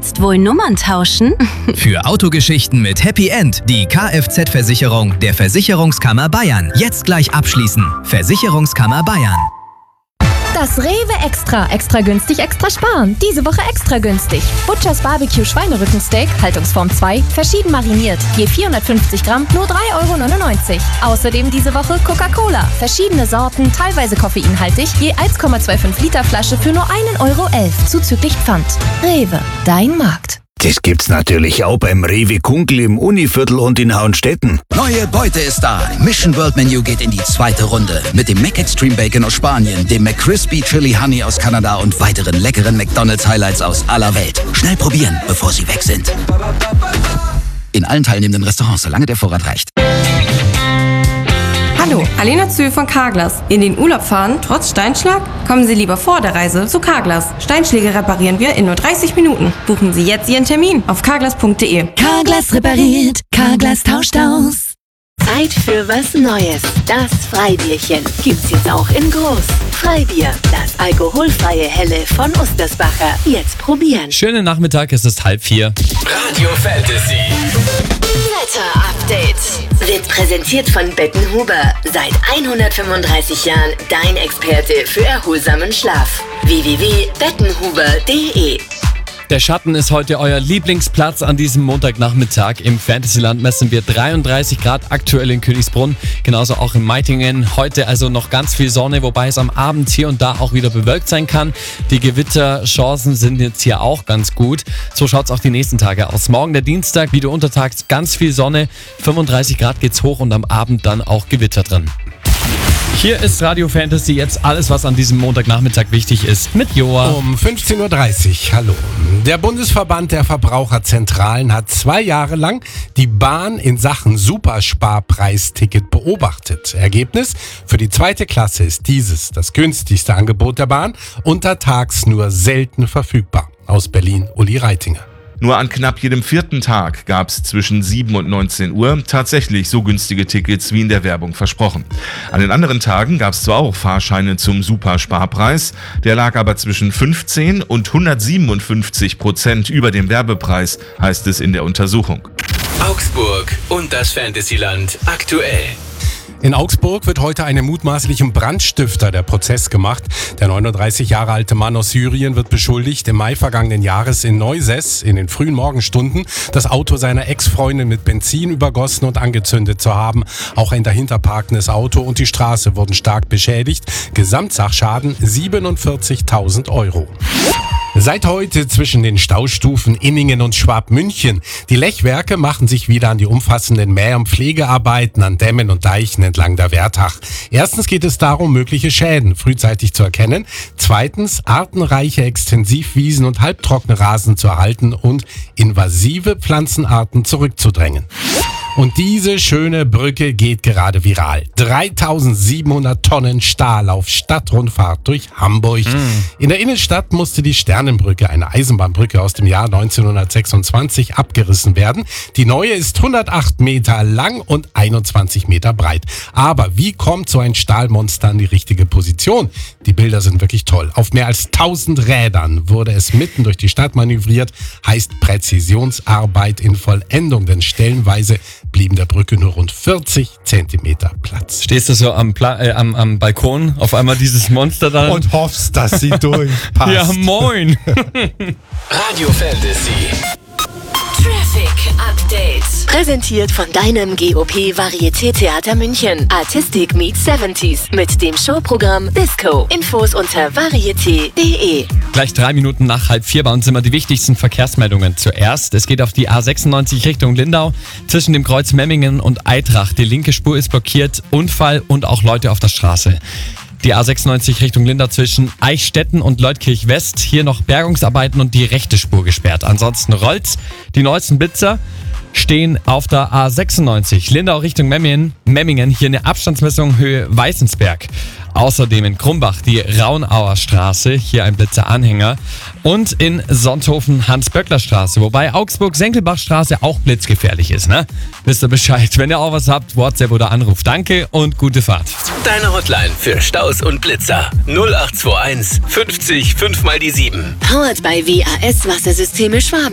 jetzt wohl Nummern tauschen? Für Autogeschichten mit Happy End die Kfz-Versicherung der Versicherungskammer Bayern. Jetzt gleich abschließen. Versicherungskammer Bayern. Das Rewe Extra. Extra günstig, extra sparen. Diese Woche extra günstig. Butchers Barbecue Schweinerückensteak, Haltungsform 2, verschieden mariniert. Je 450 Gramm, nur 3,99 €. Außerdem diese Woche Coca-Cola. Verschiedene Sorten, teilweise koffeinhaltig, je 1,25 Liter Flasche für nur 1,11 € zuzüglich Pfand. Rewe, dein Markt. Das gibt's natürlich auch beim Rewe Kunkel im Univiertel und in Hauenstetten. Neue Beute ist da. Mission World Menu geht in die zweite Runde. Mit dem Mac Extreme Bacon aus Spanien, dem McCrispy Chili Honey aus Kanada und weiteren leckeren McDonald's Highlights aus aller Welt. Schnell probieren, bevor sie weg sind. In allen teilnehmenden Restaurants, solange der Vorrat reicht. Hallo, Alena Zühl von Carglass. In den Urlaub fahren, trotz Steinschlag? Kommen Sie lieber vor der Reise zu Carglass. Steinschläge reparieren wir in nur 30 Minuten. Buchen Sie jetzt Ihren Termin auf carglass.de. Carglass repariert, Carglass tauscht aus. Zeit für was Neues. Das Freibierchen gibt's jetzt auch in groß. Freibier, das alkoholfreie Helle von Ostersbacher. Jetzt probieren. Schönen Nachmittag, es ist 3:30. Radio Fantasy. Wetter-Update wird präsentiert von Bettenhuber. Seit 135 Jahren dein Experte für erholsamen Schlaf. www.bettenhuber.de. Der Schatten ist heute euer Lieblingsplatz an diesem Montagnachmittag. Im Fantasyland messen wir 33 Grad aktuell in Königsbrunn, genauso auch in Meitingen. Heute also noch ganz viel Sonne, wobei es am Abend hier und da auch wieder bewölkt sein kann. Die Gewitterchancen sind jetzt hier auch ganz gut. So schaut es auch die nächsten Tage aus. Morgen der Dienstag, wieder untertags ganz viel Sonne, 35 Grad geht's hoch und am Abend dann auch Gewitter drin. Hier ist Radio Fantasy, jetzt alles, was an diesem Montagnachmittag wichtig ist, mit Joa. Um 15:30 Uhr, hallo. Der Bundesverband der Verbraucherzentralen hat 2 Jahre lang die Bahn in Sachen Supersparpreisticket beobachtet. Ergebnis: Für die 2. Klasse ist dieses das günstigste Angebot der Bahn, untertags nur selten verfügbar. Aus Berlin, Uli Reitinger. Nur an knapp jedem 4. Tag gab es zwischen 7 und 19 Uhr tatsächlich so günstige Tickets wie in der Werbung versprochen. An den anderen Tagen gab es zwar auch Fahrscheine zum Supersparpreis, der lag aber zwischen 15 und 157% über dem Werbepreis, heißt es in der Untersuchung. Augsburg und das Fantasyland aktuell. In Augsburg wird heute einem mutmaßlichen Brandstifter der Prozess gemacht. Der 39 Jahre alte Mann aus Syrien wird beschuldigt, im Mai vergangenen Jahres in Neusess in den frühen Morgenstunden das Auto seiner Ex-Freundin mit Benzin übergossen und angezündet zu haben. Auch ein dahinter parkendes Auto und die Straße wurden stark beschädigt. Gesamtsachschaden 47.000 €. Seit heute zwischen den Staustufen Inningen und Schwabmünchen. Die Lechwerke machen sich wieder an die umfassenden Mäh- und Pflegearbeiten an Dämmen und Deichen entlang der Wertach. Erstens geht es darum, mögliche Schäden frühzeitig zu erkennen. Zweitens, artenreiche Extensivwiesen und halbtrockene Rasen zu erhalten und invasive Pflanzenarten zurückzudrängen. Und diese schöne Brücke geht gerade viral. 3700 Tonnen Stahl auf Stadtrundfahrt durch Hamburg. In der Innenstadt musste die Sternenbrücke, eine Eisenbahnbrücke aus dem Jahr 1926, abgerissen werden. Die neue ist 108 Meter lang und 21 Meter breit. Aber wie kommt so ein Stahlmonster an die richtige Position? Die Bilder sind wirklich toll. Auf mehr als 1000 Rädern wurde es mitten durch die Stadt manövriert. Heißt Präzisionsarbeit in Vollendung, denn stellenweise blieben der Brücke nur rund 40 Zentimeter Platz. Stehst du so am Balkon, auf einmal dieses Monster da und hoffst, dass sie durchpasst. Ja, moin. Radio Fantasy. Traffic Update. Präsentiert von deinem GOP Varieté-Theater München. Artistic meets 70s mit dem Showprogramm Disco. Infos unter varieté.de. Gleich 3 Minuten nach 3:30 bei uns immer die wichtigsten Verkehrsmeldungen. Zuerst, es geht auf die A96 Richtung Lindau. Zwischen dem Kreuz Memmingen und Eitrach. Die linke Spur ist blockiert. Unfall und auch Leute auf der Straße. Die A96 Richtung Lindau zwischen Eichstätten und Leutkirch West. Hier noch Bergungsarbeiten und die rechte Spur gesperrt. Ansonsten rollt's. Die neuesten Blitzer stehen auf der A96 Lindau Richtung Memmingen. Hier eine Abstandsmessung Höhe Weißensberg. Außerdem in Krumbach die Raunauer Straße, hier ein Blitzeranhänger. Und in Sonthofen Hans-Böckler-Straße, wobei Augsburg-Senckelbach-Straße auch blitzgefährlich ist, ne? Wisst ihr Bescheid? Wenn ihr auch was habt, WhatsApp oder Anruf. Danke und gute Fahrt. Deine Hotline für Staus und Blitzer 0821 50 5 mal die 7. Powered by WAS Wassersysteme Schwaben.